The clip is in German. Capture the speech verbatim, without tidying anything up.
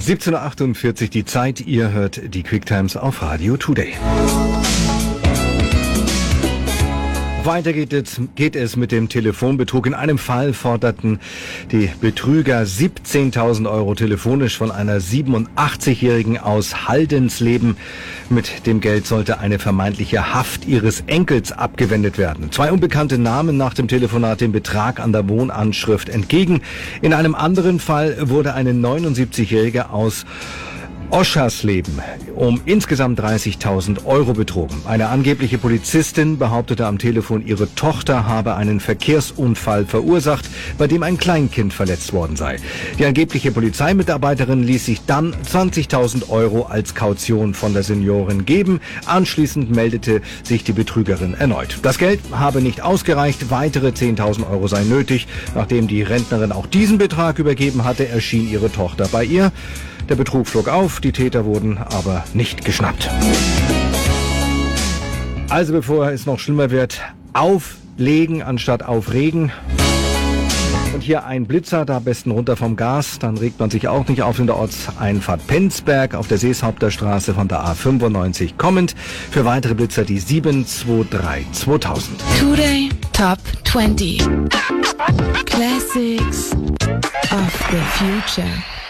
siebzehn Uhr achtundvierzig die Zeit, ihr hört die Quick Times auf Radio Today. Weiter geht es, geht es mit dem Telefonbetrug. In einem Fall forderten die Betrüger siebzehntausend Euro telefonisch von einer siebenundachtzigjährigen aus Haldensleben. Mit dem Geld sollte eine vermeintliche Haft ihres Enkels abgewendet werden. Zwei Unbekannte nahmen nach dem Telefonat den Betrag an der Wohnanschrift entgegen. In einem anderen Fall wurde eine neunundsiebzigjährige aus Oschersleben um insgesamt dreißigtausend Euro betrogen. Eine angebliche Polizistin behauptete am Telefon, ihre Tochter habe einen Verkehrsunfall verursacht, bei dem ein Kleinkind verletzt worden sei. Die angebliche Polizeimitarbeiterin ließ sich dann zwanzigtausend Euro als Kaution von der Seniorin geben. Anschließend meldete sich die Betrügerin erneut. Das Geld habe nicht ausgereicht, weitere zehntausend Euro seien nötig. Nachdem die Rentnerin auch diesen Betrag übergeben hatte, erschien ihre Tochter bei ihr. Der Betrug flog auf, die Täter wurden aber nicht geschnappt. Also bevor es noch schlimmer wird, auflegen anstatt aufregen. Und hier ein Blitzer, da am besten runter vom Gas, dann regt man sich auch nicht auf in der Ortseinfahrt Penzberg auf der Seeshaupter Straße von der A fünfundneunzig kommend. Für weitere Blitzer die sieben zwei drei zweitausend. Today Top zwanzig Classics of the Future.